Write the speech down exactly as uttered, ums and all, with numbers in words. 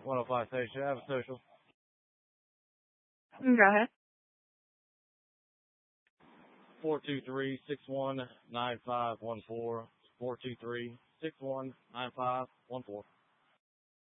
one oh five station. I have a social. Mm, Go ahead. four two three, six one nine five one four. four two three, six one nine five one four.